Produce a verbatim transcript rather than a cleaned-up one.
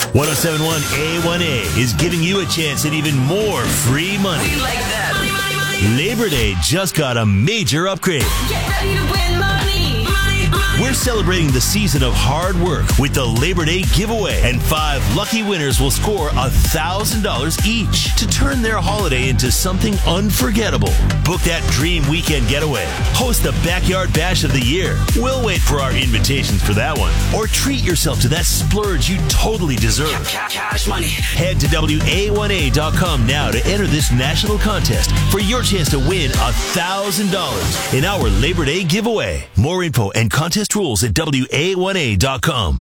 one oh seven point one A one A is giving you a chance at even more free money. We like that. Money, money, money. Labor Day just got a major upgrade. Get ready to win money. Money, money. We're celebrating the season of hard work with the Labor Day giveaway, and five lucky winners will score one thousand dollars each to turn their holiday into something unforgettable. Book that dream weekend getaway. Host the backyard bash of the year. We'll wait for our invitations for that one. Or treat yourself to that splurge you totally deserve. Cash money. Head to W A one A dot com now to enter this national contest for your chance to win one thousand dollars in our Labor Day giveaway. More info and contest rules at W A one A dot com.